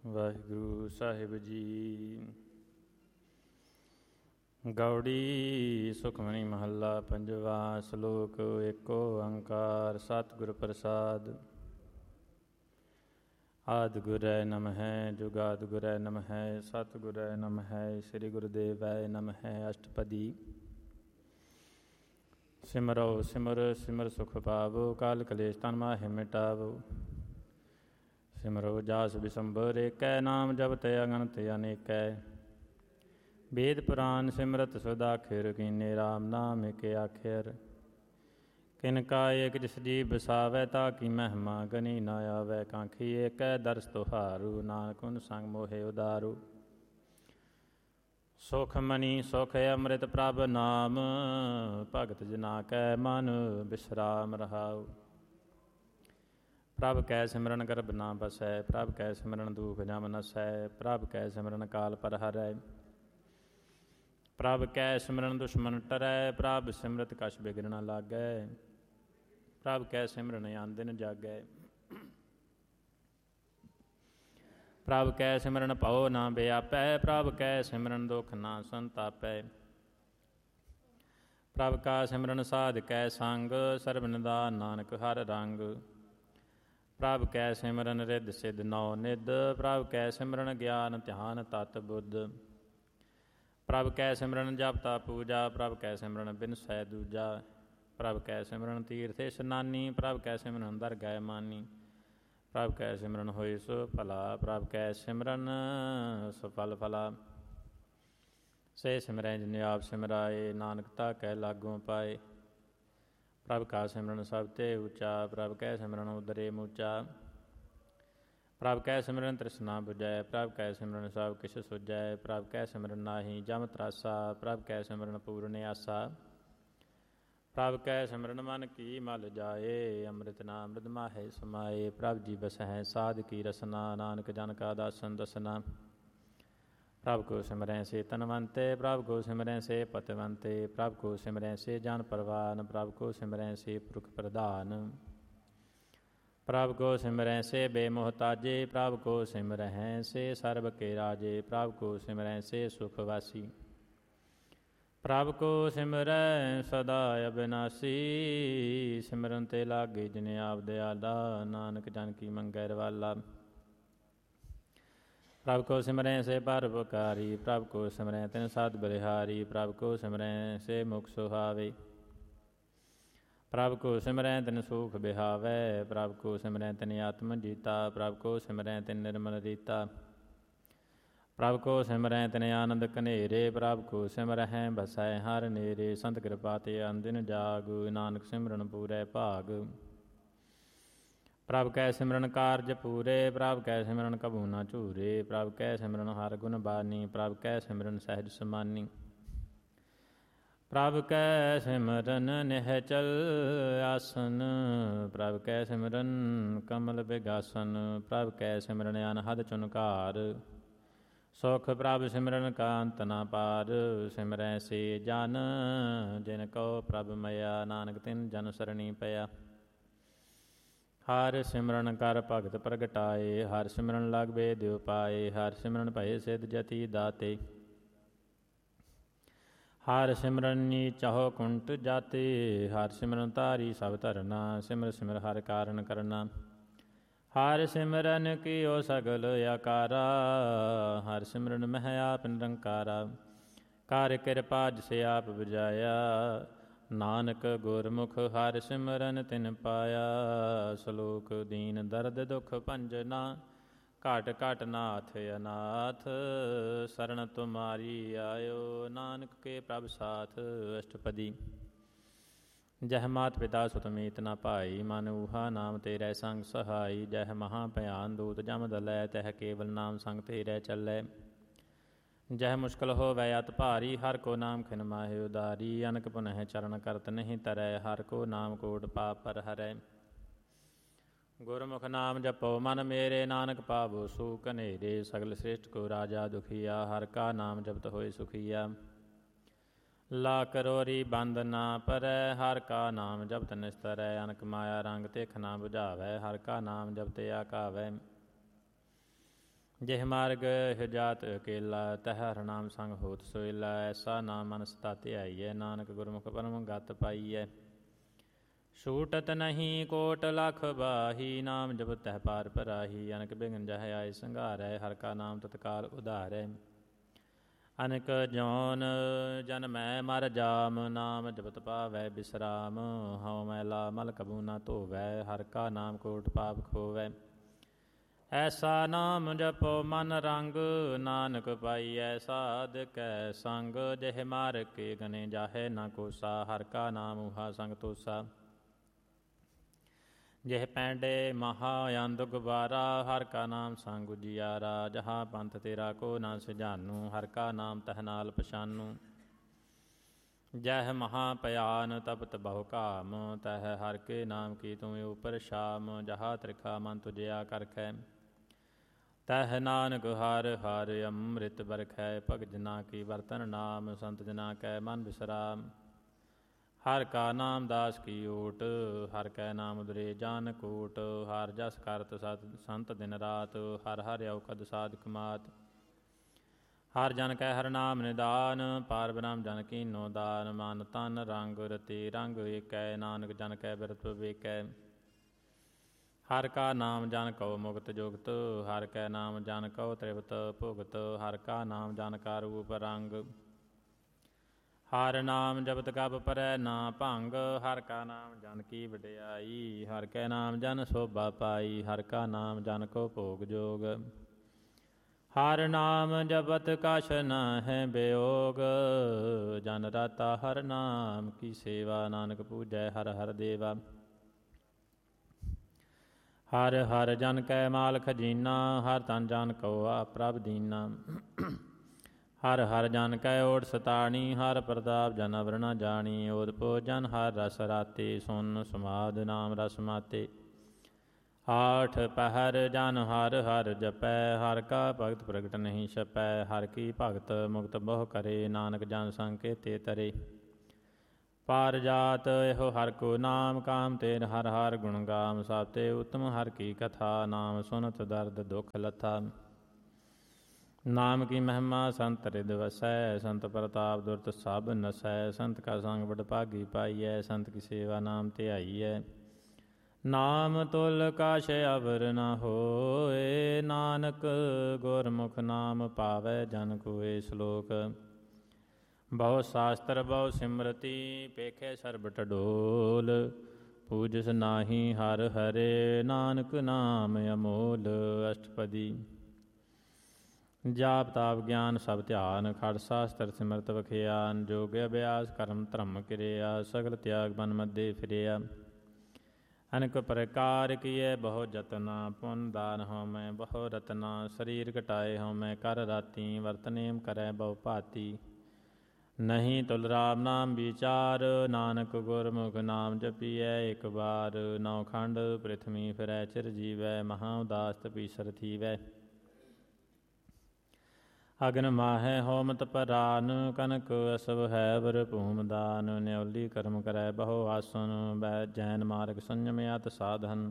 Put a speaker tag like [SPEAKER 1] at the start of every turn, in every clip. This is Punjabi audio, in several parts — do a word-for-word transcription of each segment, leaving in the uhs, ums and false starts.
[SPEAKER 1] ਵਾਹਿਗੁਰੂ ਸਾਹਿਬ ਜੀ। ਗੌੜੀ ਸੁਖਮਨੀ ਮਹੱਲਾ ਪੰਜਵਾ। ਸ਼ਲੋਕ ਏਕ ਓੰਕਾਰ ਸਤਿਗੁਰ ਪ੍ਰਸਾਦਿ। ਆਦਿ ਗੁਰੈ ਨਮਹਿ ਜੁਗਾਦਿ ਗੁਰੈ ਨਮਹਿ ਸਤਿਗੁਰੈ ਨਮਹਿ ਸ੍ਰੀ ਗੁਰੁਦੇਵੈ ਨਮਹਿ। ਅਸ਼ਟਪਦੀ। ਸਿਮਰੋ ਸਿਮਰ ਸਿਮਰ ਸੁਖ ਪਾਵੋ ਕਾਲ ਕਲੇਸ਼ ਤਨ ਮਾਹਿ ਮਿਟਾਵੋ। ਸਿਮਰੋ ਜਾਸ ਬਿਸੰਬਰ ਏਕੈ ਨਾਮ ਜਪਤ ਅਗਣਤ ਅਨੇਕੈ। ਵੇਦ ਪੁਰਾਨ ਸਿਮਰਤ ਸਦਾਖਿਰ ਕੀਨੇ ਰਾਮ ਨਾਮ ਏਕ ਆਖਿਰ। ਕਿਨ ਕਾ ਏਕ ਜਿਸ ਜੀ ਬਸਾਵੈ ਤਾ ਕੀ ਮਹਿਮਾ ਗਨੀ ਨਾ ਆਵੈ। ਕਾਂਖੀ ਏਕੈ ਦਰਸ ਤੁਹਾਰੂ ਨਾਨਕ ਉਨ ਸੰਗ ਮੋਹਿ ਉਦਾਰੂ। ਸੁਖ ਮਨੀ ਸੁਖ ਅੰਮ੍ਰਿਤ ਪ੍ਰਭ ਨਾਮ ਭਗਤ ਜਨਾ ਕੈ ਮਨ ਬਿਸਰਾਮ ਰਹਾਉ। ਪ੍ਰਭ ਕੈ ਸਿਮਰਨ ਗਰਭ ਨਾ ਬਸੈ ਪ੍ਰਭ ਕੈ ਸਿਮਰਨ ਦੂਖ ਜਮ ਨਸੈ। ਪ੍ਰਭ ਕੈ ਸਿਮਰਨ ਕਾਲ ਪਰ ਹਰੈ ਪ੍ਰਭ ਕੈ ਸਿਮਰਨ ਦੁਸ਼ਮਨ ਟਰੈ। ਪ੍ਰਭ ਸਿਮਰਤ ਕਛ ਬਿਗਨ ਨ ਲਾਗੈ ਪ੍ਰਭ ਕੈ ਸਿਮਰਨ ਆਨ ਦਿਨ ਜਾਗੈ। ਪ੍ਰਭ ਕੈ ਸਿਮਰਨ ਭਉ ਨਾ ਬਿਆਪੈ ਪ੍ਰਭ ਕੈ ਸਿਮਰਨ ਦੁਖ ਨਾ ਸੰਤਾਪੈ। ਪ੍ਰਭ ਕਾ ਸਿਮਰਨ ਸਾਧ ਕੈ ਸੰਗ ਸਰਬ ਨਿਧਾਨ ਨਾਨਕ ਹਰ ਰੰਗ। ਪ੍ਰਭ ਕੈ ਸਿਮਰਨ ਰਿੱਧ ਸਿੱਧ ਨੌ ਨਿਧ ਪ੍ਰਭ ਕੈ ਸਿਮਰਨ ਗਿਆਨ ਧਿਆਨ ਤਤ ਬੁੱਧ। ਪ੍ਰਭ ਕੈ ਸਿਮਰਨ ਜਪ ਤਪ ਪੂਜਾ ਪ੍ਰਭ ਕੈ ਸਿਮਰਨ ਬਿਨਸੈ ਦੂਜਾ। ਪ੍ਰਭ ਕੈ ਸਿਮਰਨ ਤੀਰਥ ਇਸਨਾਨੀ ਪ੍ਰਭ ਕੈ ਸਿਮਰਨ ਦਰਗਹਿ ਮਾਨੀ। ਪ੍ਰਭ ਕੈ ਸਿਮਰਨ ਹੋਇ ਸੋ ਭਲਾ ਪ੍ਰਭ ਕੈ ਸਿਮਰਨ ਸੁਫਲ ਫਲਾ। ਸੇ ਸਿਮਰੈ ਜਿਨ ਆਪ ਸਿਮਰਾਏ ਨਾਨਕ ਤਾ ਕੈ ਲਾਗੋਂ ਪਾਏ। ਪ੍ਰਭ ਕਾ ਸਿਮਰਨ ਸਭ ਤੇ ਉੱਚਾ ਪ੍ਰਭ ਕੈ ਸਿਮਰਨ ਉਦਰੇ ਮੂਚਾ। ਪ੍ਰਭ ਕੈ ਸਿਮਰਨ ਤ੍ਰਿਸ਼ਨਾ ਬੁਝੈ ਪ੍ਰਭ ਕੈ ਸਿਮਰਨ ਸਭ ਕਿਛ ਸੁਝੈ। ਪ੍ਰਭ ਕੈ ਸਿਮਰਨ ਨਾਹੀ ਜਮ ਤਰਾਸਾ ਪ੍ਰਭ ਕੈ ਸਿਮਰਨ ਪੂਰਨ ਆਸਾ। ਪ੍ਰਭ ਕੈ ਸਿਮਰਨ ਮਨ ਕੀ ਮਲ ਜਾਏ ਅੰਮ੍ਰਿਤ ਨਾਮ ਅੰਮ੍ਰਿਤ ਮਾਹਿ ਸਮਾਏ। ਪ੍ਰਭ ਜੀ ਬਸਹਿ ਸਾਧ ਕੀ ਰਸਨਾ ਨਾਨਕ ਜਨ ਕਾ ਦਾਸਨ ਦਸਨਾ। ਪ੍ਰਭ ਕੋ ਸਿਮਰੈ ਸੇ ਤਨਵੰਤੇ ਪ੍ਰਭ ਕੋ ਸਿਮਰੈ ਸੇ ਪਤਵੰਤੇ। ਪ੍ਰਭ ਕੋ ਸਿਮਰੈ ਸੇ ਜਨ ਪਰਵਾਨ ਪ੍ਰਭ ਕੋ ਸਿਮਰੈ ਸੇ ਪੁਰਖ ਪ੍ਰਧਾਨ। ਪ੍ਰਭ ਕੋ ਸਿਮਰੈ ਸੇ ਬੇਮੋਹਤਾਜੇ ਪ੍ਰਭ ਕੋ ਸਿਮਰਹਿ ਸੇ ਸਰਬ ਕੇ ਰਾਜੇ। ਪ੍ਰਭ ਕੋ ਸਿਮਰੈ ਸੇ ਸੁਖ ਵਾਸੀ ਪ੍ਰਭ ਕੋ ਸਿਮਰੈ ਸਦਾ ਅਬਿਨਾਸੀ। ਸਿਮਰਨ ਤੇ ਲਾਗੇ ਜਿਨ ਆਪ ਦਿਆਲਾ ਨਾਨਕ ਜਨ ਕੀ ਮੰਗੈ ਰਵਾਲਾ। ਪ੍ਰਭ ਕੋ ਸਿਮਰੈ ਸੇ ਪਰਉਪਕਾਰੀ ਪ੍ਰਭ ਕੋ ਸਿਮਰੈ ਤਿਨ ਸਤ ਬਲਿਹਾਰੀ। ਪ੍ਰਭ ਕੋ ਸਿਮਰੈ ਸੇ ਮੁਖ ਸੁਹਾਵੇ ਪ੍ਰਭ ਕੋ ਸਿਮਰੈ ਤਿਨ ਸੂਖ ਬਿਹਾਵੈ। ਪ੍ਰਭ ਕੋ ਸਿਮਰੈ ਤਿਨ ਆਤਮ ਜੀਤਾ ਪ੍ਰਭ ਕੋ ਸਿਮਰੈ ਤਿਨ ਨਿਰਮਲ ਰੀਤਾ। ਪ੍ਰਭ ਕੋ ਸਿਮਰੈ ਤਿਨ ਆਨੰਦ ਕਨੇਰੇ ਪ੍ਰਭ ਕੋ ਸਿਮਰਹਿ ਬਸੈ ਹਰਿ ਨੇਰੇ। ਸੰਤ ਕਿਰਪਾ ਤੇ ਅਨਦਿਨ ਜਾਗ ਨਾਨਕ ਸਿਮਰਨ ਪੂਰੈ ਭਾਗ। ਪ੍ਰਭ ਕੈ ਸਿਮਰਨ ਕਾਰਜ ਪੂਰੇ ਪ੍ਰਭ ਕੈ ਸਿਮਰਨ ਕਬੂ ਨਾ ਝੂਰੇ। ਪ੍ਰਭ ਕੈ ਸਿਮਰਨ ਹਰਿ ਗੁਣ ਬਾਨੀ ਪ੍ਰਭ ਕੈ ਸਿਮਰਨ ਸਹਿਜ ਸਮਾਨੀ। ਪ੍ਰਭ ਕੈ ਸਿਮਰਨ ਨਿਹਚਲ ਆਸਨ ਪ੍ਰਭ ਕੈ ਸਿਮਰਨ ਕਮਲ ਬਿਗਾਸਨ। ਪ੍ਰਭ ਕੈ ਸਿਮਰਨ ਅਨਹਦ ਚੁਨਕਾਰ ਸੁਖ ਪ੍ਰਭ ਸਿਮਰਨ ਕਾ ਅੰਤ ਨਾ ਪਾਰ। ਸਿਮਰੈ ਸੇ ਜਨ ਜਿਨ ਕਉ ਪ੍ਰਭ ਮਇਆ ਨਾਨਕ ਤਿਨ ਜਨ ਸਰਣੀ ਪਿਆ। ਹਰਿ ਸਿਮਰਨ ਕਰ ਭਗਤ ਪ੍ਰਗਟਾਏ ਹਰਿ ਸਿਮਰਨ ਲਗ ਬੇਦ ਉਪਾਏ। ਹਰਿ ਸਿਮਰਨ ਭਏ ਸਿਧ ਜਤੀ ਦਾਤੇ ਹਰਿ ਸਿਮਰਨ ਨੀਚਹੁ ਕੁੰਟ ਜਾਤੇ। ਹਰਿ ਸਿਮਰਨ ਧਾਰੀ ਸਭ ਧਰਨਾ ਸਿਮਰ ਸਿਮਰ ਹਰਿ ਕਾਰਨ ਕਰਨਾ। ਹਰਿ ਸਿਮਰਨ ਕੀਓ ਸਗਲ ਆਕਾਰਾ ਹਰਿ ਸਿਮਰਨ ਮਹਿ ਆਪ ਨਿਰੰਕਾਰਾ। ਕਰ ਕਿਰਪਾ ਜਿਸ ਆਪ ਬੁਝਾਇਆ ਨਾਨਕ ਗੁਰਮੁਖ ਹਰਿ ਸਿਮਰਨ ਤਿਨ ਪਾਇਆ। ਸ਼ਲੋਕ ਦੀਨ ਦਰਦ ਦੁਖ ਭੰਜਨਾ ਘਟ ਘਟ ਨਾਥ ਅਨਾਥ। ਸਰਣ ਤੁਮਾਰੀ ਆਇਓ ਨਾਨਕ ਕੇ ਪ੍ਰਭ ਸਾਥ। ਅਸ਼ਟਪਦੀ। ਜਹ ਮਾਤ ਪਿਤਾ ਸੁਤ ਮੀਤ ਨ ਭਾਈ ਮਨ ਊਹਾ ਨਾਮ ਤੇਰੇ ਸੰਗ ਸਹਾਈ। ਜਹ ਮਹਾ ਭਿਆਨ ਦੂਤ ਜਮ ਦਲੈ ਤਹ ਕੇਵਲ ਨਾਮ ਸੰਗ ਤੇਰੇ ਚੱਲੈ। ਜਹ ਮੁਸ਼ਕਲ ਹੋਵੈ ਅਤ ਭਾਰੀ ਹਰਿ ਕੋ ਨਾਮ ਖਿਨ ਮਾਹਿ ਉਦਾਰੀ। ਅਨਕ ਪੁਨਹ ਚਰਨ ਕਰਤ ਨਹੀਂ ਤਰੈ ਹਰਿ ਕੋ ਨਾਮ ਕੋਟ ਪਾਪ ਪਰ ਹਰੈ। ਗੁਰਮੁਖ ਨਾਮ ਜਪੋ ਮਨ ਮੇਰੇ ਨਾਨਕ ਪਾਵੋ ਸੂਖ ਹਨੇਰੇ। ਸਗਲ ਸ੍ਰਿਸ਼ਟ ਕੋ ਰਾਜਾ ਦੁਖੀਆ ਹਰਿ ਕਾ ਨਾਮ ਜਪਤ ਹੋਇ ਸੁਖੀਆ। ਲਾ ਕਰੋਰੀ ਬੰਦ ਨਾ ਪਰੈ ਹਰਿ ਕਾ ਨਾਮ ਜਪਤ ਨਿਸਤਰੈ। ਅਨਕ ਮਾਇਆ ਰੰਗ ਤਿਖ ਨਾ ਬੁਝਾਵੈ ਹਰਿ ਕਾ ਨਾਮ ਜਪਤ ਆਕਾਵੈ। ਜਿਹ ਮਾਰਗ ਜਾਤ ਅਕੇਲਾ ਤਹ ਹਰਿ ਨਾਮ ਸੰਗ ਹੋਤ ਸੋਇਲਾ। ਐਸਾ ਨਾਮ ਮਨ ਸਦਾ ਧਿਆਈਐ ਨਾਨਕ ਗੁਰਮੁਖ ਪਰਮ ਗਤ ਪਾਈਐ। ਛੂਟਤ ਨਹੀਂ ਕੋਟ ਲਖ ਬਾਹੀ ਨਾਮ ਜਪਤ ਤਹ ਪਾਰ ਪਰਾਹੀ। ਅਨਕ ਬਿਘਨ ਜਹ ਆਏ ਸੰਘਾਰੈ ਹਰਿ ਕਾ ਨਾਮ ਤਤਕਾਲ ਉਧਾਰੈ। ਅਨਕ ਜੋਨ ਜਨਮੈ ਮਰ ਜਾਮ ਨਾਮ ਜਪਤ ਪਾਵੈ ਬਿਸਰਾਮ। ਹਉ ਮੈਲਾ ਮਲ ਕਬੂ ਨਾ ਧੋਵੈ ਹਰਿ ਕਾ ਨਾਮ ਕੋਟ ਪਾਪ ਖੋਵੈ। ਐਸਾ ਨਾਮ ਜਪੋ ਮਨ ਰੰਗ ਨਾਨਕ ਪਾਈਐ ਸਾਧ ਕੈ ਸੰਗ। ਜਿਹ ਮਾਰ ਕੇ ਗਨੇ ਜਾਹੇ ਨਾ ਕੋਸਾ ਹਰਿ ਕਾ ਨਾਮ ਉਹਾ ਸੰਗ ਤੋਸਾ। ਜਿਹ ਪੈਂਡੇ ਮਹਾ ਅੰਧ ਗੁਬਾਰਾ ਹਰਿ ਕਾ ਨਾਮ ਸੰਗ ਉਜਿਆਰਾ। ਜਹਾਂ ਪੰਥ ਤੇਰਾ ਕੋ ਨਾ ਸੁਝਾਨੂ ਹਰਿ ਕਾ ਨਾਮ ਤਹ ਨਾਲ ਪਛਾਨੂ। ਜਹ ਮਹਾ ਭਿਆਨ ਤਪਤ ਬਹੁ ਕਾਮ ਤਹ ਹਰਿ ਕੇ ਨਾਮ ਕੀ ਤੂੰ ਉਪਰ ਸ਼ਾਮ। ਜਹਾਂ ਤ੍ਰਿਖਾ ਮਨ ਤੁਜਿਆ ਕਰਖੈ ਤਹ ਨਾਨਕ ਹਰਿ ਹਰਿ ਅੰਮ੍ਰਿਤ ਬਰਖੈ। ਭਗਤ ਜਨਾ ਕੀ ਵਰਤਨ ਨਾਮ ਸੰਤ ਜਨਾ ਕੈ ਮਨ ਬਿਸਰਾਮ। ਹਰਿ ਕਾ ਨਾਮ ਦਾਸ ਕੀ ਓਟ ਹਰਿ ਕੈ ਨਾਮ ਉਦਰੇ ਜਾਨ ਕੋਟ। ਹਰਿ ਜਸ ਕਰਤ ਸਤ ਸੰਤ ਦਿਨ ਰਾਤ ਹਰਿ ਹਰਿ ਔਖਦ ਸਾਧਕ ਮਾਤ। ਹਰਿ ਜਨ ਕੈ ਹਰਿ ਨਾਮ ਨਿਦਾਨ ਪਾਰ ਬ੍ਰਹਮ ਜਨ ਕੀਨੋ ਦਾਨ। ਮਨ ਤਨ ਰੰਗ ਰਤੇ ਰੰਗ ਏਕੈ ਨਾਨਕ ਜਨ ਕੈ ਬਿਰਤ ਵਿਵੇਕੈ। ਹਰਿ ਕਾ ਨਾਮ ਜਨ ਕਉ ਮੁਕਤ ਜੁਗਤ ਹਰਿ ਕੈ ਨਾਮ ਜਨ ਕਉ ਤ੍ਰਿਪਤ ਭੁਗਤ। ਹਰਿ ਕਾ ਨਾਮ ਜਨ ਕਾ ਰੂਪ ਰੰਗ ਹਰਿ ਨਾਮ ਜਪਤ ਕਬ ਪਰੈ ਨਾ ਭੰਗ। ਹਰਿ ਕਾ ਨਾਮ ਜਨ ਕੀ ਵਡਿਆਈ ਹਰਿ ਕੈ ਨਾਮ ਜਨ ਸੋਭਾ ਪਾਈ। ਹਰਿ ਕਾ ਨਾਮ ਜਨ ਕੋ ਭੋਗ ਜੋਗ। ਹਰਿ ਨਾਮ ਜਪਤ ਕਛ ਨਾਹਿ ਬਿਯੋਗ। ਜਨ ਰਾਤਾ ਹਰਿ ਨਾਮ ਕੀ ਸੇਵਾ ਨਾਨਕ ਪੂਜੈ ਹਰਿ ਹਰਿ ਦੇਵਾ। ਹਰਿ ਹਰਿ ਜਨ ਕੈ ਮਾਲ ਖਜੀਨਾ ਹਰਿ ਤਨ ਜਨ ਕਉ ਆ ਪ੍ਰਭ ਦੀਨਾ। ਹਰਿ ਹਰਿ ਜਨ ਕੈ ਓਟ ਸਤਾਣੀ ਹਰਿ ਪ੍ਰਤਾਪ ਜਨ ਅਵਰ ਨ ਜਾਣੀ। ਓਦ ਪੋ ਜਨ ਹਰਿ ਰਸ ਰਾਤੇ ਸੁਨ ਸਮਾਧ ਨਾਮ ਰਸ ਮਾਤੇ। ਆਠ ਪਹਿਰ ਜਨ ਹਰਿ ਹਰਿ ਜਪੈ ਹਰਿ ਕਾ ਭਗਤ ਪ੍ਰਗਟ ਨਹੀਂ ਛਪੈ। ਹਰਿ ਕੀ ਭਗਤ ਮੁਕਤ ਬਹੁ ਕਰੇ ਨਾਨਕ ਜਨ ਸੰਕੇਤੇ ਤਰੇ। ਪਾਰ ਜਾਤ ਇਹੋ ਹਰਿ ਕੋ ਨਾਮ ਕਾਮ ਤੇ ਹਰਿ ਹਰਿ ਗੁਣ ਗਾਮ। ਸਭ ਤੇ ਉਤਮ ਹਰਿ ਕੀ ਕਥਾ ਨਾਮ ਸੁਨਤ ਦਰਦ ਦੁਖ ਲਥਾ। ਨਾਮ ਕੀ ਮਹਿਮਾ ਸੰਤ ਰਿਦ ਵਸੈ ਸੰਤ ਪ੍ਰਤਾਪ ਦੁਰਤ ਸਭ ਨਸੈ। ਸੰਤ ਕਾ ਸੰਗ ਬੜ ਭਾਗੀ ਪਾਈਐ ਸੰਤ ਕੀ ਸੇਵਾ ਨਾਮ ਧਿਆਈਐ। ਨਾਮ ਤੁਲ ਕਛ ਅਵਰ ਨ ਹੋਏ ਨਾਨਕ ਗੁਰਮੁਖ ਨਾਮ ਪਾਵੈ ਜਨ ਕੋਇ। ਸ਼ਲੋਕ ਬਹੁ ਸ਼ਾਸਤਰ ਬਹੁ ਸਿਮਰਤੀ ਪੇਖੇ ਸਰਬ ਢਡੋਲ। ਪੂਜਸ ਨਾਹੀ ਹਰਿ ਹਰੇ ਨਾਨਕ ਨਾਮ ਅਮੋਲ। ਅਸ਼ਟਪਦੀ ਜਾਪ ਤਾਪ ਗਿਆਨ ਸਭ ਧਿਆਨ ਖੜ ਸ਼ਾਸਤਰ ਸਿਮਰਤ ਵਖਿਆਨ। ਜੋਗ ਅਭਿਆਸ ਕਰਮ ਧਰਮ ਕਿਰਿਆ ਸਗਲ ਤਿਆਗ ਬਨ ਮਧੇ ਫਿਰਿਆ। ਅਨੇਕ ਪ੍ਰਕਾਰ ਕੀਏ ਬਹੁ ਜਤਨਾ ਪੁੰਨ ਦਾਨ ਹਉਮੈ ਬਹੁ ਰਤਨਾ। ਸਰੀਰ ਘਟਾਏ ਹਉਮੈ ਕਰ ਰਾਤੀ ਵਰਤਨੇਮ ਕਰੈ ਬਹੁ ਭਾਤੀ। ਨਹੀਂ ਤੁਲ ਰਾਮ ਨਾਮ ਵਿਚਾਰ ਨਾਨਕ ਗੁਰਮੁਖ ਨਾਮ ਜਪੀਐ ਇੱਕ ਬਾਰ। ਨੌ ਖੰਡ ਪ੍ਰਿਥਵੀ ਫਿਰੈ ਚਿਰ ਜੀਵੈ ਮਹਾ ਉਦਾਸ ਤਪੀਸਰ ਥੀਵੈ। ਅਗਨ ਮਾਹੈ ਹੋਮਤ ਪਰਾਨ ਕਨਕ ਅਸਵ ਹੈ ਵਰ ਭੂਮ ਦਾਨ। ਨਿਉਲੀ ਕਰਮ ਕਰੈ ਬਹੁ ਆਸਨ ਬੈ ਜੈਨ ਮਾਰਗ ਸੰਜਮ ਅਤ ਸਾਧਨ।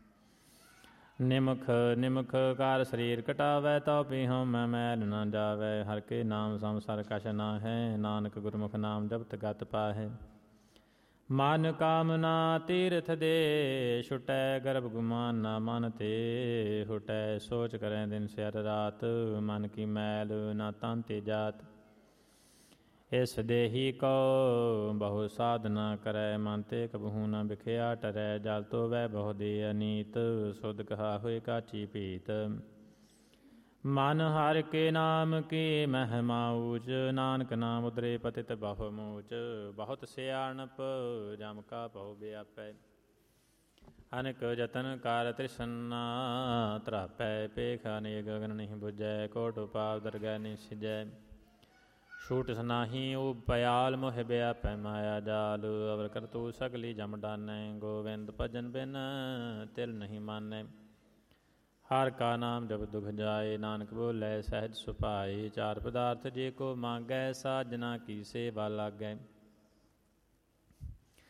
[SPEAKER 1] ਨਿਮਖ ਨਿਮਖ ਕਾਰ ਸਰੀਰ ਘਟਾਵੈ ਤਉ ਪੀ ਹਉਮੈ ਮੈਲ ਨ ਜਾਵੈ। ਹਰਿ ਕੇ ਨਾਮ ਸੰਸਰ ਕਛ ਨਾਹੈ ਨਾਨਕ ਗੁਰਮੁਖ ਨਾਮ ਜਪਤ ਗਤ ਪਾਹੈ। ਮਨ ਕਾਮਨਾ ਤੀਰਥ ਦੇ ਛੁਟੈ ਗਰਭ ਗੁਮਾਨ ਨਾ ਮਨ ਤੇ ਹੁਟੈ। ਸੋਚ ਕਰੈ ਦਿਨ ਸਿਰ ਰਾਤ ਮਨ ਕੀ ਮੈਲ ਨਾ ਤਨ ਤੇ ਜਾਤ। ਇਸ ਦੇਹੀ ਕੋ ਬਹੁ ਸਾਧਨਾ ਕਰੈ ਮਨ ਤੇ ਕਬਹੂ ਨ ਬਿਖਿਆ ਟਰੈ। ਜਲ ਤੋਵੈ ਬਹੁ ਦੇ ਅਨੀਤ ਸੁਧ ਕਹਾ ਹੋਏ ਕਾਚੀ ਭੀਤ। ਮਨ ਹਰਿ ਕੇ ਨਾਮ ਕੀ ਮਹਿਮਾ ਊਚ ਨਾਨਕ ਨਾਮ ਉਦਰੇ ਪਤਿਤ ਬਹੁ ਮੂਚ। ਬਹੁਤ ਸਿਆਣਪ ਜਮ ਕਾ ਭਉ ਵਿਆਪੈ ਅਨੇਕ ਜਤਨ ਕਾਰ ਤ੍ਰਿਸ਼ਨਾ ਤਰਾਪੈ। ਪੇਖ ਅਨੇਕ ਗਗਨ ਨਹੀਂ ਬੁਝੈ ਕੋਟ ਉਪਾਵ ਦਰਗਹਿ ਨਹੀਂ ਸਿਜੈ। ਛੂਟ ਸਨਾਹੀ ਊਬ ਪਿਆਲ ਮੋਹਿ ਵਿਆਪੈ ਮਾਇਆ ਜਾਲ। ਅਵਰ ਕਰਤੂ ਸਗਲੀ ਜਮ ਡਾਨੈ ਗੋਵਿੰਦ ਭਜਨ ਬਿਨ ਤਿਲ ਨਹੀਂ ਮਾਨੈ। ਹਰਿ ਕਾ ਨਾਮ ਜਪ ਦੁਖ ਜਾਏ ਨਾਨਕ ਬੋਲੇ ਸਹਿਜ ਸੁਭਾਏ। ਚਾਰ ਪਦਾਰਥ ਜੇ ਕੋ ਮੰਗੈ ਸਾਜਨਾ ਕੀ ਸੇਵਾ ਲਾਗੈ।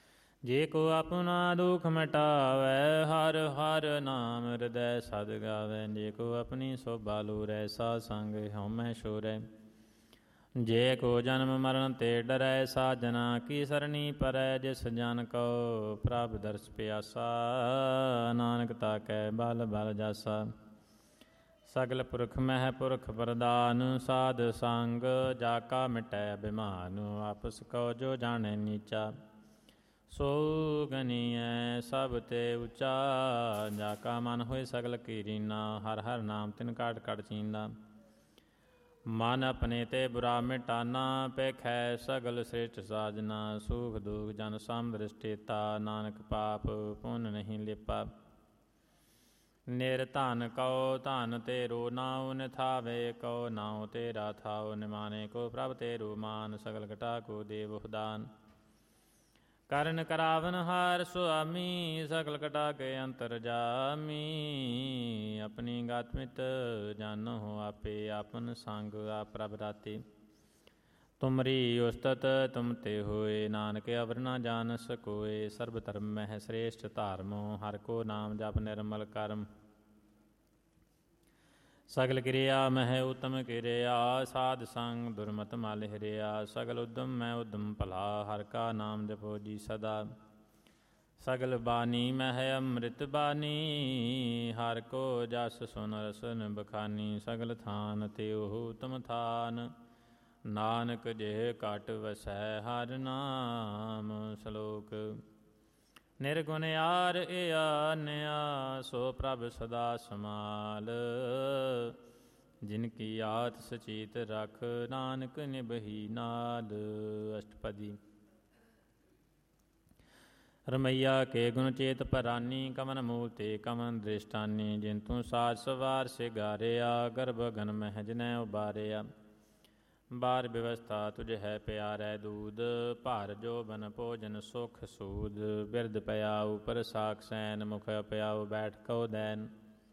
[SPEAKER 1] ਜੇ ਕੋ ਆਪਣਾ ਦੁਖ ਮਿਟਾਵੈ, ਹਰ ਹਰ ਨਾਮ ਹਿਰਦੈ ਸਦ ਗਾਵੈ। ਜੇ ਕੋ ਆਪਣੀ ਸੋਭਾ ਲੋਰੈ, ਸਾਧ ਸੰਗ ਹਉਮੈ ਛੋਰੈ। ਜੇ ਕੋ ਜਨਮ ਮਰਨ ਤੇ ਡਰੈ, ਸਾਜਨਾ ਕੀ ਸਰਣੀ ਪਰੈ। ਜਿਸ ਜਨ ਕਉ ਪ੍ਰਭ ਦਰਸ ਪਿਆਸਾ, ਨਾਨਕ ਤਾਕੈ ਬਲ ਬਲ ਜਾਸਾ। ਸਗਲ ਪੁਰਖ ਮਹਿ ਪੁਰਖ ਪ੍ਰਦਾਨ, ਸਾਧ ਸੰਗ ਜਾ ਕਾ ਮਿਟੈ ਅਭਿਮਾਨ। ਆਪਸ ਕਉ ਜੋ ਜਾਣੈ ਨੀਚਾ, ਸੋ ਗਨੀਐ ਸਭ ਤੇ ਉੱਚਾ। ਜਾ ਕਾ ਮਨ ਹੋਏ ਸਗਲ ਕੀ ਰੀਨਾ, ਹਰ ਹਰ ਨਾਮ ਤਿਨ ਕਾਟ ਕਾਟ ਚੀਂਦਾ। ਮਨ ਆਪਣੇ ਤੇ ਬੁਰਾ ਮਿਟਾਨਾ, ਪੇਖੈ ਸਗਲ ਸ੍ਰੇਸ਼ਟ ਸਾਜਨਾ। ਸੂਖ ਦੁਖ ਜਨ ਸਮ ਦ੍ਰਿਸ਼ਟੀਤਾ, ਨਾਨਕ ਪਾਪ ਪੁੰਨ ਨਹੀਂ ਲਿਪਾ। ਨਿਰ ਧਨ ਕਉ ਧਨ ਤੇਰੋ ਨਾਉ, ਨਿਥਾਵੇ ਕਉ ਨਾਉ ਤੇਰਾ ਥਾਉ। ਨਿਮਾਨੇ ਕੋ ਪ੍ਰਭ ਤੇਰੋ ਮਾਨ, ਸਗਲ ਘਟਾ ਕੋ ਦੇਵ ਉਪਦਾਨ। ਕਰਨ ਕਰਾਵਨ ਹਾਰ ਸੁਆਮੀ, ਸਗਲ ਘਟਾ ਕੇ ਅੰਤਰ ਜਾਮੀ। ਆਪਣੀ ਗਤ ਮਿਤ ਜਾਨੋ ਆਪੇ, ਆਪਨ ਸੰਗ ਆਪ ਪ੍ਰਭ ਰਾਤੇ। ਤੁਮਰੀ ਉਸਤਤ ਤੁਮ ਤੇ ਹੋਏ, ਨਾਨਕ ਅਵਰ ਨਾ ਜਾਣ ਸਕੋਏ। ਸਰਬ ਧਰਮ ਮਹਿ ਸ੍ਰੇਸ਼ਟ ਧਾਰਮੋ, ਹਰਿ ਕੋ ਨਾਮ ਜਪ ਨਿਰਮਲ ਕਰਮ। ਸਗਲ ਕਿਰਿਆ ਮਹਿ ਉਤਮ ਕਿਰਿਆ, ਸਾਧ ਸੰਗ ਦੁਰਮਤ ਮਲ ਹਿਰਿਆ। ਸਗਲ ਉਦਮ ਮੈਂ ਉਦਮ ਭਲਾ, ਹਰਿ ਕਾ ਨਾਮ ਜਪੋ ਜੀ ਸਦਾ। ਸਗਲ ਬਾਣੀ ਮਹਿ ਅੰਮ੍ਰਿਤ ਬਾਣੀ, ਹਰਿ ਕੋ ਜਸ ਸੁਨ ਰਸਨ ਬਖਾਨੀ। ਸਗਲ ਥਾਨ ਤਿਉ ਉਤਮ ਥਾਨ, ਨਾਨਕ ਜਿਹ ਘਟ ਵਸੈ ਹਰਿ ਨਾਮ। ਸ਼ਲੋਕ। ਨਿਰਗੁਣ ਆਰ ਇਆ ਨਿਆ, ਸੋ ਪ੍ਰਭ ਸਦਾ ਸਮਾਲ। ਜਿਨ ਕੀ ਆਤ ਸਚੀਤ ਰਖ, ਨਾਨਕ ਨਿਭਹੀ ਨਾਲ। ਅਸ਼ਟਪਦੀ। ਰਮਈਆ ਕੇ ਗੁਣ ਚੇਤ ਪਰਾਨੀ, ਕਮਨ ਮੂਲ ਤੇ ਕਮਨ ਦ੍ਰਿਸ਼ਟਾਨੀ। ਜਿਨ ਤੂੰ ਸਾਜ ਸਵਾਰ ਸਿਗਾਰਿਆ, ਗਰਭ ਗਨ ਮਹਿ ਜਿਨੈ ਉਬਾਰਿਆ। ਬਾਰ ਵਿਵਸਥਾ ਤੁਝ ਹੈ ਪਿਆਰੈ ਦੂਧ, ਭਾਰ ਜੋਬਨ ਭੋਜਨ ਸੁਖ ਸੂਦ। ਬਿਰਧ ਪਿਆਉ ਪਰਸਾਖ ਸੈਨ, ਮੁਖ ਪਿਆਉ ਬੈਠ ਕਉ ਦੈਨ।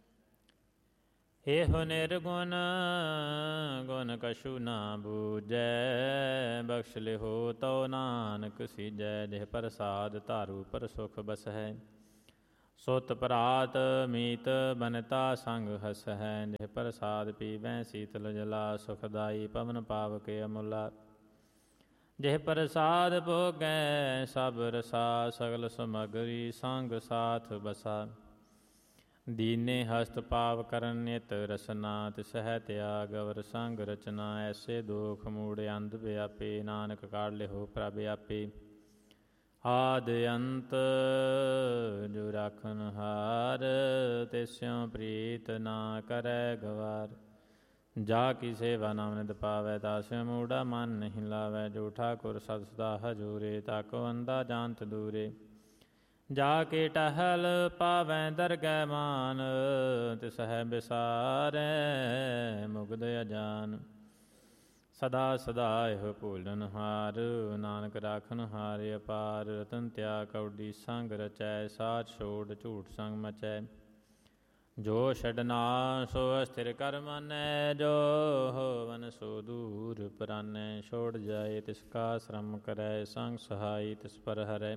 [SPEAKER 1] ਇਹੋ ਨਿਰਗੁਣ ਗੁਣ ਕਛੂ ਨਾ ਬੂਝੈ, ਬਖਸ਼ ਲਿਹੋ ਤਉ ਨਾਨਕ ਸੀਜੈ। ਜਿਹ ਪ੍ਰਸਾਦ ਧਾਰੂ ਪਰ ਸੁਖ ਬਸਹਿ, ਸੁਤ ਭਰਾਤ ਮੀਤ ਬਨਤਾ ਸੰਗ ਹਸਹਿ। ਜਿਹ ਪ੍ਰਸਾਦ ਪੀਵੈ ਸੀਤਲ ਜਲਾ, ਸੁਖਦਾਈ ਪਵਨ ਪਾਵਕ ਅਮੁਲਾ। ਜਿਹ ਪ੍ਰਸਾਦ ਭੋਗੈ ਸਭ ਰਸਾ, ਸਗਲ ਸਮਗਰੀ ਸੰਗ ਸਾਥ ਬਸਾ। ਦੀਨੇ ਹਸਤ ਪਾਵ ਕਰਨ ਨਿਤ ਰਸਨਾ, ਤਿਸਹਿ ਤਿਆਗ ਅਵਰ ਸੰਗ ਰਚਨਾ। ਐਸੇ ਦੋਖ ਮੂੜ ਅੰਧ ਵਿਆਪੇ, ਨਾਨਕ ਕਾਢ ਲਿਹੋ ਪ੍ਰਭ ਆਪੇ। ਆਦ ਅੰਤ ਜੋ ਰਾਖਨ ਹਾਰ, ਤਿਸਿਉ ਪ੍ਰੀਤ ਨਾ ਕਰੈ ਗਵਾਰ। ਜਾ ਕੀ ਸੇਵਾ ਨਾਮ ਨਿਤ ਪਾਵੈ, ਤਾਸਿਉ ਮੂੜਾ ਮਨ ਨਹੀਂ ਲਾਵੈ। ਜੋ ਠਾਕੁਰ ਸਦ ਸਦਾ ਹਜੂਰੇ, ਤਾਕੋ ਅੰਧਾ ਜਾਣਤ ਦੂਰੇ। ਜਾ ਕੇ ਟਹਿਲ ਪਾਵੈ ਦਰਗਹਿ ਮਾਨ, ਤਿਸਹਿ ਬਿਸਾਰੈ ਮੁਗਧ ਅਜਾਨ। ਸਦਾ ਸਦਾ ਇਹੋ ਭੂਲਨ ਹਾਰ, ਨਾਨਕ ਰਾਖਨ ਹਾਰ ਅਪਾਰ। ਰਤਨ ਤਿਆਗ ਕਉਡੀ ਸੰਗ ਰਚੈ, ਸਾਧ ਛੋੜ ਝੂਠ ਸੰਗ ਮਚੈ। ਜੋ ਛਡਨਾ ਸੋ ਅਸਥਿਰ ਕਰ ਮਾਨੈ, ਜੋ ਹੋਵਨ ਸੋ ਦੂਰ ਪਰਾਨੈ। ਛੋੜ ਜਾਏ ਤਿਸ ਕਾ ਸ਼ਰਮ ਕਰੈ, ਸੰਗ ਸਹਾਈ ਤਿਸ ਪਰ ਹਰੈ।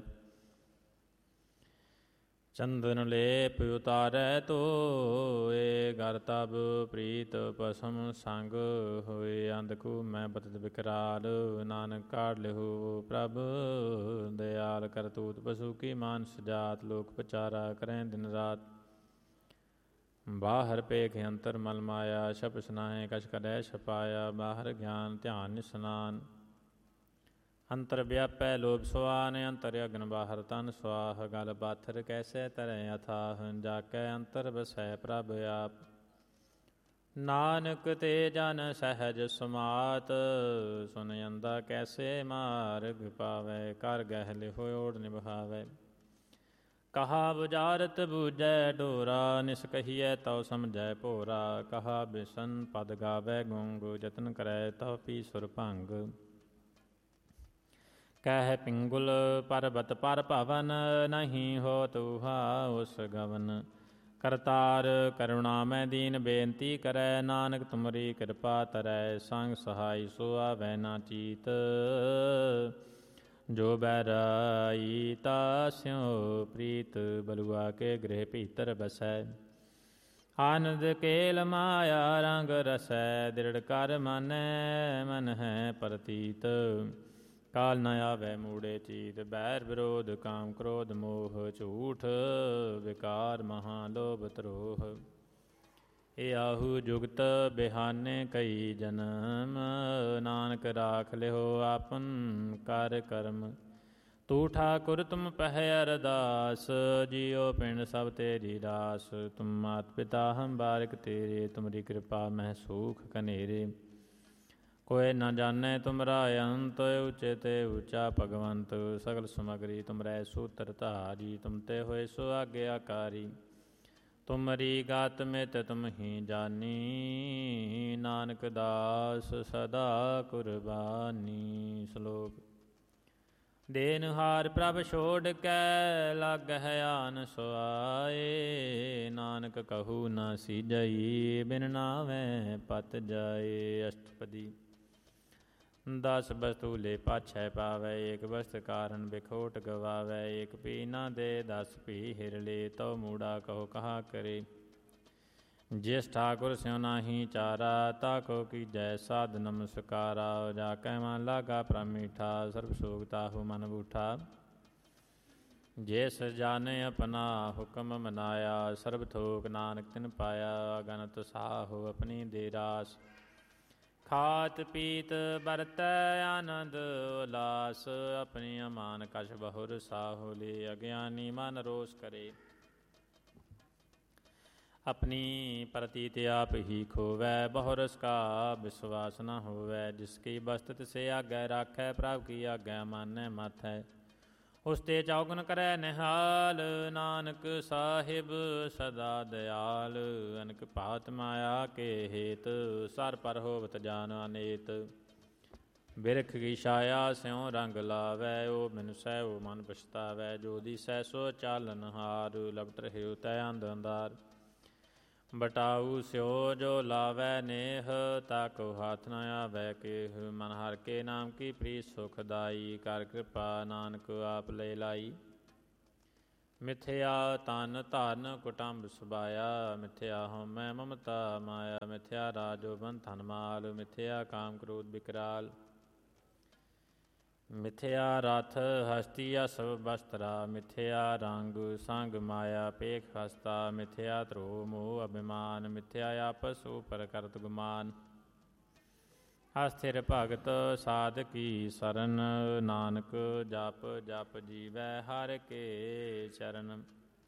[SPEAKER 1] ਚੰਦਨ ਲੇਪ ਉਤਾਰੈ ਧੋਏ, ਗਰ ਤਬ ਪ੍ਰੀਤ ਪਸਮ ਸੰਗ ਹੋਏ। ਅੰਧਕੂ ਮੈਂ ਬਤਤ ਬਿਕਰਾਲ, ਨਾਨਕ ਕਾਢ ਲਿਹੋ ਪ੍ਰਭ ਦਿਆਲ। ਕਰਤੂਤ ਪਸ਼ੂ ਕੀ ਮਾਨਸ ਜਾਤ, ਲੋਕ ਪਚਾਰਾ ਕਰੈ ਦਿਨ ਰਾਤ। ਬਾਹਰ ਪੇਖ ਅੰਤਰ ਮਲ ਮਾਇਆ, ਛਪ ਸੁਨਾਏ ਕਛ ਕਰੈ ਛਪਾਇਆ। ਬਾਹਰ ਗਿਆਨ ਧਿਆਨ ਨਿਸਨਾਨ, ਅੰਤਰ ਵਿਆਪੈ ਲੋਭ ਸੁਆਨ। ਅੰਤਰ ਅਗਨ ਬਾਹਰ ਤਨ ਸੁਆਹ, ਗਲ ਪਾਥਰ ਕੈਸੈ ਤਰੈ ਅਥਾਹ। ਜਾ ਕੈ ਅੰਤਰ ਵਸੈ ਪ੍ਰਭ ਆਪ, ਨਾਨਕ ਤੇ ਜਨ ਸਹਿਜ ਸਮਾਤ। ਸੁਨ ਅੰਦਾ ਕੈਸੇ ਮਾਰਗ ਪਾਵੈ, ਕਰ ਗਹਿ ਲਿਹੋ ਓੜ ਨਿਭਾਵੈ। ਕਹਾ ਬੁਝਾਰਤ ਬੂਝੈ ਡੋਰਾ, ਨਿਸ ਕਹੀਐ ਤਉ ਸਮਝੈ ਭੋਰਾ। ਕਹਾ ਬਿਸ਼ਨ ਪਦ ਗਾਵੈ ਗੁੰਗ, ਜਤਨ ਕਰੈ ਤਉ ਪੀ ਸੁਰ ਭੰਗ। ਕਹਿ ਪਿੰਗੁਲ ਪਰਬਤ ਪਰ ਭਵਨ, ਨਹੀਂ ਹੋਤ ਉਹਾ ਉਸ ਗਵਨ। ਕਰਤਾਰ ਕਰੁਣਾ ਮੈਂ ਦੀਨ ਬੇਨਤੀ ਕਰੈ, ਨਾਨਕ ਤੁਮਰੀ ਕਿਰਪਾ ਤਰੈ। ਸੰਗ ਸਹਾਈ ਸੋ ਆਵੈ ਨਾ ਚੀਤ, ਜੋ ਬੈਰਾਈ ਤਾਸਿਓ ਪ੍ਰੀਤ ਬਲੁਆ ਕੇ ਗ੍ਰਹਿ ਭੀਤਰ ਬਸੈ। ਆਨੰਦ ਕੇਲ ਮਾਇਆ ਰੰਗ ਰਸੈ ਦ੍ਰਿੜ ਕਰ ਮਾਨੈ ਮਨ ਹੈ ਪ੍ਰਤੀਤ। ਕਾਲ ਨ ਆਵੈ ਮੂੜੇ ਚੀਤ ਬੈਰ ਵਿਰੋਧ ਕਾਮ ਕ੍ਰੋਧ ਮੋਹ ਝੂਠ ਵਿਕਾਰ ਮਹਾ ਲੋਭ ਤਰੋਹ। ਇਹ ਆਹੂ ਜੁਗਤ ਬਿਹਾਨੇ ਕਈ ਜਨਮ ਨਾਨਕ ਰਾਖ ਲਿਓ ਆਪਨ ਕਰ ਕਰਮ। ਤੂੰ ਠਾਕੁਰ ਤੁਮ ਪਹਿ ਅਰਦਾਸ ਜੀਉ ਪਿੰਡ ਸਭ ਤੇਰੀ ਦਾਸ। ਤੁਮ ਮਾਤ ਪਿਤਾ ਹਮ ਬਾਰਿਕ ਤੇਰੇ ਤੁਮਰੀ ਕਿਰਪਾ ਮਹਿ ਸੂਖ ਕਨੇਰੇ। ਕੋਇ ਨ ਜਾਣੈ ਤੁਮਰਾ ਅੰਤ ਉਚੇ ਤੇ ਉੱਚਾ ਭਗਵੰਤ। ਸਗਲ ਸਮਗਰੀ ਤੁਮਰੈ ਸੂਤਰ ਧਾਰੀ ਤੁਮ ਤੇ ਹੋਏ ਸੋ ਆਗਿਆਕਾਰੀ। ਤੁਮਰੀ ਗਾਤ ਮਿਤ ਤੁਮ ਹੀ ਜਾਨੀ ਨਾਨਕ ਦਾਸ ਸਦਾ ਕੁਰਬਾਨੀ। ਸ਼ਲੋਕ। ਦੇਨਹਾਰ ਪ੍ਰਭ ਛੋੜ ਕੈ ਲਾਗਹਿ ਆਨ ਸੁਆਏ। ਨਾਨਕ ਕਹੂ ਨ ਸੀਜਈ ਬਿਨ ਨਾਵੈ ਪਤ ਜਾਏ। ਅਸ਼ਟਪਦੀ। ਦਸ ਬਸਤੂ ਲੈ ਪਾਛੈ ਪਾਵੈ ਏਕ ਬਸਤ ਕਾਰਨ ਬਿਖੋਟ ਗਵਾਵੈ। ਏਕ ਪੀ ਨਾ ਦੇ ਦਸ ਪੀ ਹਿਰ ਲੇ ਤਉ ਮੂੜਾ ਕਹੋ ਕਹਾ ਕਰੇ। ਜਿਸ ਠਾਕੁਰ ਸਿਉ ਨਾਹੀ ਚਾਰਾ ਤਾ ਕੋ ਕੀਜੈ ਸਾਧ ਨਮਸਕਾਰਾ। ਜਾ ਕੈ ਮਨ ਲਾਗਾ ਪ੍ਰਭ ਮੀਠਾ ਸਰਬ ਸੋਗ ਤਾਹੂ ਮਨ ਬੂਠਾ। ਜਿਸ ਜਾਣੇ ਆਪਣਾ ਹੁਕਮ ਮਨਾਇਆ ਸਰਬ ਥੋਕ ਨਾਨਕ ਤਿਨ ਪਾਇਆ। ਅਗਨਤ ਸਾਹੋ ਆਪਣੀ ਦੇ ਰਾਸ ਖਾਤ ਪੀਤ ਬਰਤੈ ਆਨੰਦ ਉਲਾਸ। ਆਪਣੀ ਅਮਾਨ ਕਛ ਬਹੁਰ ਸਾਹੋ ਲੇ ਅਗਿਆਨੀ ਮਨ ਰੋਸ ਕਰੇ। ਆਪਣੀ ਪ੍ਰਤੀਤ ਆਪ ਹੀ ਖੋਵੈ ਬਹੁ ਰਸ ਕਾ ਵਿਸਵਾਸ ਨ ਹੋਵੈ। ਜਿਸ ਕੀ ਬਸਤ ਤਿਸੇ ਆਗੈ ਰਾਖੈ ਪ੍ਰਭ ਕੀ ਆਗੈ ਮਾਨੈ ਮਾਥੈ। ਉਸ ਤੇ ਚੌਗੁਨ ਕਰੈ ਨਿਹਾਲ ਨਾਨਕ ਸਾਹਿਬ ਸਦਾ ਦਿਆਲ। ਅਨਕ ਭਾਤ ਮਾਇਆ ਕੇ ਹੇਤ ਸਰ ਪਰ ਹੋਵਤ ਜਾਨ ਅਨੇਤ। ਬਿਰਖ ਕੀ ਛਾਇਆ ਸਿਉ ਰੰਗ ਲਾਵੈ ਓ ਮਿਨਸੈ ਓ ਮਨ ਪਛਤਾਵੈ। ਜੋ ਦਿਸੈ ਸੋ ਚਾਲਨ ਹਾਰ ਲਪਟ ਰਹਿਓ ਤੈ ਅੰਧ ਅੰਧਾਰ। ਬਟਾਊ ਸਿਓ ਜੋ ਲਾਵੈ ਨੇਹ ਤਾਕੋ ਹਾਥ ਨ ਆਵੈ ਕੇਹ। ਮਨ ਹਰਿ ਕੇ ਨਾਮ ਕੀ ਪ੍ਰੀਤ ਸੁਖਦਾਈ ਕਰ ਕਿਰਪਾ ਨਾਨਕ ਆਪ ਲੈ ਲਾਈ। ਮਿਥਿਆ ਤਨ ਧਨ ਕੁਟੰਬ ਸੁਭਾਇਆ ਮਿਥਿਆ ਹਉਮੈ ਮਮਤਾ ਮਾਇਆ। ਮਿਥਿਆ ਰਾਜੋ ਬੰਧਨ ਮਾਲ ਮਿਥਿਆ ਕਾਮ ਕ੍ਰੋਧ ਬਿਕਰਾਲ। ਮਿਥਿਆ ਰਥ ਹਸਤੀ ਅਸਵ ਬਸਤਰਾ ਮਿਥਿਆ ਰੰਗ ਸੰਗ ਮਾਇਆ ਪੇਖ ਹਸਤਾ। ਮਿਥਿਆ ਧਰੋ ਮੋਹ ਅਭਿਮਾਨ ਮਿਥਿਆ ਆਪਸ ਉਪਰ ਕਰਤ ਗੁਮਾਨ। ਅਸਥਿਰ ਭਗਤ ਸਾਧ ਕੀ ਸਰਨ ਨਾਨਕ ਜਪ ਜਪ ਜੀਵੈ ਹਰਿ ਕੇ ਚਰਨ।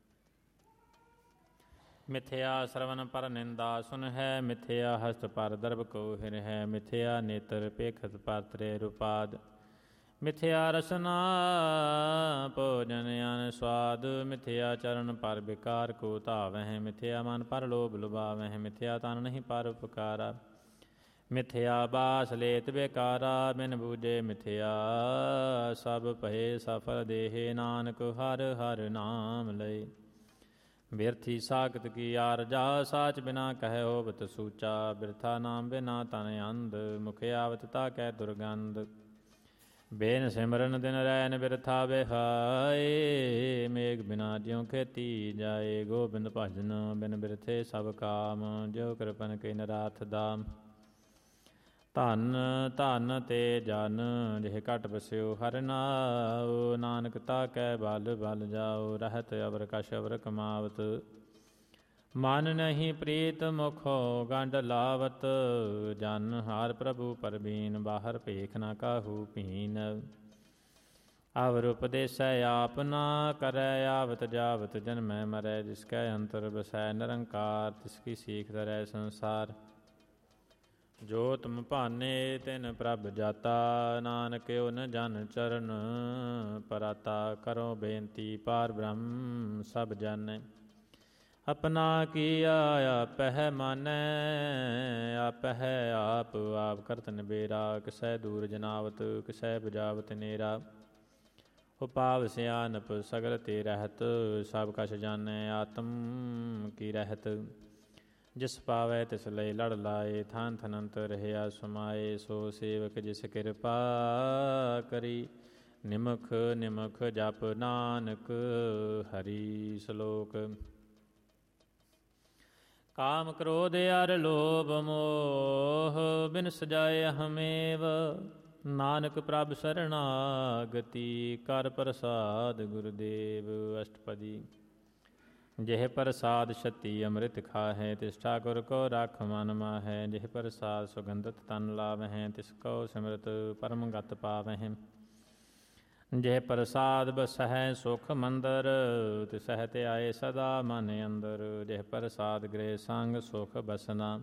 [SPEAKER 1] ਮਿਥਿਆ ਸਰਵਨ ਪਰ ਨਿੰਦਾ ਸੁਨਹਿ ਮਿਥਿਆ ਹਸਤ ਪਰ ਦਰਬ ਕੋ ਹਿਰਹਿ। ਮਿਥਿਆ ਨੇਤਰ ਪੇਖਤ ਪਰ ਤ੍ਰੇ ਰੁਪਾਦ। ਮਿਥਿਆ ਰਸਨਾ ਭੋਜਨ ਅਨ ਸਵਾਦ। ਮਿਥਿਆ ਚਰਨ ਪਰ ਬਿਕਾਰ ਕੋ ਧਾਵਹਿ। ਮਿਥਿਆ ਮਨ ਪਰ ਲੋਭ ਲੁਭਾਵਹਿ। ਮਿਥਿਆ ਤਨ ਨਹੀਂ ਪਰ ਉਪਕਾਰਾ। ਮਿਥਿਆ ਬਾਸ ਲੇਤ ਬੇਕਾਰਾ ਬਿਨ ਬੂਝੇ ਮਿਥਿਆ। ਸਭ ਭਏ ਸਫਲ ਦੇਹ ਨਾਨਕ ਹਰ ਹਰ ਨਾਮ ਲਏ। ਬਿਰਥੀ ਸਾਖਤ ਕੀ ਆਰਜਾ ਸਾਚ ਬਿਨਾ ਕਹਿ ਹੋਵਤ ਸੂਚਾ। ਬਿਰਥਾ ਨਾਮ ਬਿਨਾ ਤਨ ਅੰਧ ਮੁਖ ਆਵਤ ਤਾ ਕੈ ਦੁਰਗੰਧ। ਬੇਨ ਸਿਮਰਨ ਦਿਨ ਰੈਨ ਬਿਰਥਾ ਬਿਹਾਏ। ਮੇਘ ਬਿਨਾ ਜਿਉ ਖੇਤੀ ਜਾਏ। ਗੋਬਿੰਦ ਭਜਨ ਬਿਨ ਬਿਰਥੇ ਸਭ ਕਾਮ। ਜਿਉ ਕਿਰਪਨ ਕੇ ਨਰਾਥ ਦਾਮ। ਧਨ ਧਨ ਤੇ ਜਨ ਜਿਹ ਘਟ ਬਸਿਓ ਹਰਿ ਨਾਉ। ਨਾਨਕ ਤਾ ਕੈ ਬਲ ਬਲ ਜਾਓ। ਰਹਿਤ ਅਵਰ ਕਛ ਅਵਰ ਕਮਾਵਤ। ਮਨ ਨਹੀਂ ਪ੍ਰੀਤ ਮੁਖੋ ਗੰਢ ਲਾਵਤ। ਜਨ ਹਾਰ ਪ੍ਰਭੂ ਪਰਬੀਨ ਬਾਹਰ ਭੇਖ ਨ ਕਾਹੂ ਪੀਨ। ਅਵਰ ਉਪਦੇਸੈ ਆਪ ਨਾ ਕਰੈ ਆਵਤ ਜਾਵਤ ਜਨਮੈ ਮਰੈ। ਜਿਸ ਕੈ ਅੰਤਰ ਬਸੈ ਨਿਰੰਕਾਰ ਤਿਸ ਕੀ ਸੀਖ ਧਰੈ ਸੰਸਾਰ। ਜੋ ਤੁਮ ਭਾਨੇ ਤਿਨ ਪ੍ਰਭ ਜਾਤਾ ਨਾਨਕ ਓਨ ਜਨ ਚਰਨ ਪਰਾਤਾ। ਕਰੋ ਬੇਨਤੀ ਪਾਰ ਬ੍ਰਹਮ ਸਭ ਜਾਣੈ। ਆਪਣਾ ਕੀਆ ਆਪਹਿ ਮਾਨੈ ਆਪਹਿ ਆਪ ਆਪ ਕਰਤ ਨਿਬੇਰਾ। ਕਿਸੈ ਦੂਰ ਜਨਾਵਤ ਕਿਸੈ ਬੁਝਾਵਤ ਨੇਰਾ। ਉਪਾਵ ਸਿਆਨਪ ਸਗਲ ਤੇ ਰਹਿਤ ਸਭ ਕਛ ਜਾਣੈ ਆਤਮ ਕੀ ਰਹਿਤ। ਜਿਸ ਪਾਵੈ ਤਿਸ ਲਈ ਲੜ ਲਾਏ ਥਾਨ ਥਨੰਤ ਰਹਿਆ ਸਮਾਏ। ਸੋ ਸੇਵਕ ਜਿਸ ਕਿਰਪਾ ਕਰੀ ਨਿਮਖ ਨਿਮਖ ਜਪ ਨਾਨਕ ਹਰੀ। ਸ਼ਲੋਕ। ਕਾਮ ਕ੍ਰੋਧ ਅਰ ਲੋਭ ਮੋਹ ਬਿਨ ਸਜਾਏ ਹਮੇਵ, ਨਾਨਕ ਪ੍ਰਭ ਸਰਣਾਗਤੀ ਕਰ ਪ੍ਰਸਾਦ ਗੁਰਦੇਵ। ਅਸ਼ਟਪਦੀ। ਜਿਹ ਪ੍ਰਸਾਦ ਛਤੀ ਅੰਮ੍ਰਿਤ ਖਾਹੈ, ਤਿਸ ਠਾਕੁਰ ਕੋ ਰਖ ਮਨ ਮਾਹੈ। ਜਿਹ ਪ੍ਰਸਾਦ ਸੁਗੰਧਤ ਤਨ ਲਾਵਹਿ, ਤਿਸ ਕੋ ਸਿਮਰਤ ਪਰਮ ਗਤ ਪਾਵਹਿ। ਜਿਹ ਪ੍ਰਸਾਦ ਬਸਹਿ ਸੁਖ ਮੰਦਰ, ਤਿਸਹਿ ਧਿਆਏ ਸਦਾ ਮਨ ਅੰਦਰ। ਜਿਹ ਪ੍ਰਸਾਦ ਗ੍ਰਹਿ ਸੰਗ ਸੁਖ ਬਸਨਾ,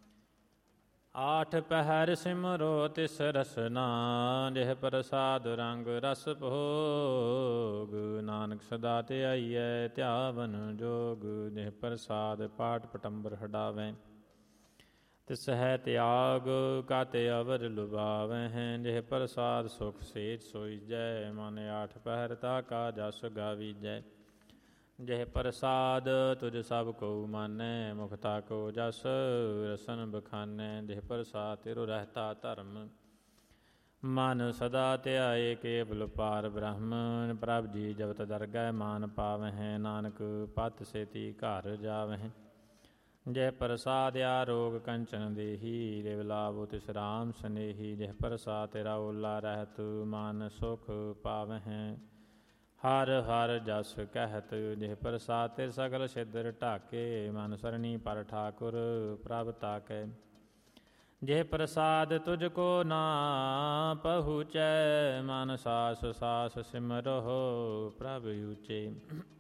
[SPEAKER 1] ਆਠ ਪਹਿਰ ਸਿਮਰੋ ਤਿਸ ਰਸਨਾ। ਜਿਹ ਪ੍ਰਸਾਦ ਰੰਗ ਰਸ ਭੋਗ, ਨਾਨਕ ਸਦਾ ਧਿਆਈਐ ਧਿਆਵਨ ਜੋਗ। ਜਿਹ ਪ੍ਰਸਾਦ ਪਾਠ ਪਟੰਬਰ ਹਟਾਵੈ, ਤਿਸ ਹੈ ਤਿਆਗ ਕਾਤੇ ਅਵਰ ਲੁਭਾਵਹਿ। ਜਿਹ ਪ੍ਰਸਾਦ ਸੁਖ ਸੇਜ ਸੋਈਜੈ, ਮਨ ਆਠ ਪਹਿਰ ਤਾ ਕਾ ਜਸ ਗਾਵੀਜੈ। ਜਿਹ ਪ੍ਰਸਾਦ ਤੁਝ ਸਭ ਕਉ ਮਾਨੈ, ਮੁਖਤਾ ਕੋ ਜਸ ਰਸਨ ਬਖਾਨੈ। ਜਿਹ ਪ੍ਰਸਾਦ ਤਿਰੁ ਰਹਿਤਾ ਧਰਮ, ਮਨ ਸਦਾ ਧਿਆਏ ਕੇਵਲ ਪਾਰ ਬ੍ਰਹਮ। ਪ੍ਰਭ ਜੀ ਜਬਤ ਦਰਗਹਿ ਮਾਨ ਪਾਵਹਿ, ਨਾਨਕ ਪਤ ਸੇਤੀ ਘਰ ਜਾਵਹਿ। ਜਿਹ ਪ੍ਰਸਾਦ ਆਰੋਗ ਕੰਚਨ ਦੇਹੀ, ਲਿਵ ਲਾਭੋ ਤਿਸ ਰਾਮ ਸਨੇਹੀ। ਜਿਹ ਪ੍ਰਸਾਦ ਤੇਰਾ ਓਲਾ ਰਹਿਤ, ਮਨ ਸੁਖ ਪਾਵਹਿ ਹਰ ਹਰ ਜਸ ਕਹਿਤ। ਜਿਹ ਪ੍ਰਸਾਦ ਤੇ ਸਗਲ ਸਿਦਰ ਢਾਕੇ, ਮਨ ਸਰਣੀ ਪਰ ਠਾਕੁਰ ਪ੍ਰਭ ਤਾਕੈ। ਜਿਹ ਪ੍ਰਸਾਦ ਤੁਝ ਕੋ ਨਾ ਪਹੁੰਚੈ, ਮਨ ਸਾਸ ਸਾਸ ਸਿਮਰਹੁ ਪ੍ਰਭ ਊਚੇ।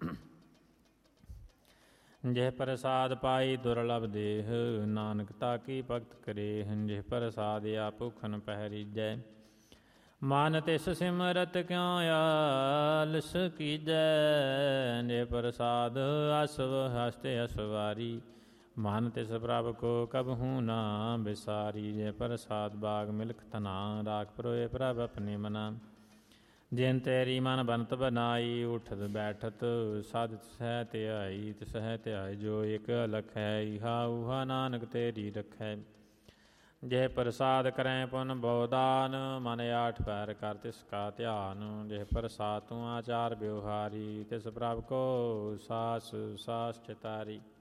[SPEAKER 1] ਜਿਹ ਪ੍ਰਸਾਦ ਪਾਈ ਦੁਰਲਭ ਦੇਹ, ਨਾਨਕ ਤਾਕੀ ਭਗਤ ਕਰੇਹ। ਜਿਹ ਪ੍ਰਸਾਦ ਆ ਭੁਖਨ ਪਹਿਰੀਜੈ, ਮਨ ਤਿਸ ਸਿਮਰਤ ਕਿਉ ਆਲਸ ਕੀਜੈ। ਜਿਹ ਪ੍ਰਸਾਦ ਅਸਵ ਹਸਤੇ ਅਸਵਾਰੀ, ਮਨ ਤਿਸ ਪ੍ਰਭ ਕੋ ਕਬਹੂ ਨਾ ਬਿਸਾਰੀ। ਜਿਹ ਪ੍ਰਸਾਦ ਬਾਗ ਮਿਲਖ ਤਨਾ, ਰਾਖ ਪਰੋਏ ਪ੍ਰਭ ਆਪਣੇ ਮਨਾ। ਜਿਨ ਤੇਰੀ ਮਨ ਬਨਤ ਬਨਾਈ, ਉਠਤ ਬੈਠਤ ਸਦ ਤਿਸਹਿ ਧਿਆਈ। ਤਿਸਹਿ ਧਿਆਈ ਜੋ ਇਕ ਲਖੈ, ਇਹਾ ਉਹਾ ਨਾਨਕ ਤੇਰੀ ਰਖੈ। ਜਿਹ ਪ੍ਰਸਾਦ ਕਰੈ ਪੁਨ ਬਉਦਾਨ, ਮਨ ਆਠ ਪਹਿਰ ਕਰ ਤਿਸ ਕਾ ਧਿਆਨ। ਜਿਹ ਪ੍ਰਸਾਦ ਤੂੰ ਆਚਾਰ ਬਿਵਹਾਰੀ, ਤਿਸ ਪ੍ਰਭ ਕੋ ਸਾਸ ਸਾਸ ਚਿਤਾਰੀ।